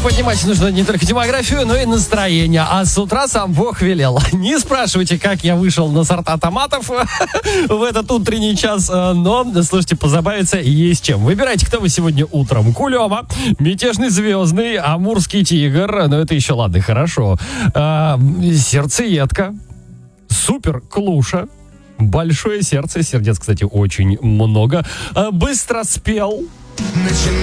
поднимать нужно не только демографию, но и настроение. А с утра сам Бог велел. Не спрашивайте, как я вышел на сорта томатов в этот утренний час, но, слушайте, позабавиться есть чем. Выбирайте, кто вы сегодня утром. Кулема, Мятежный Звездный, Амурский Тигр, ну это еще ладно, хорошо. Сердцеедка, Супер Клуша, Большое сердце, сердец, кстати, очень много. Быстро спел.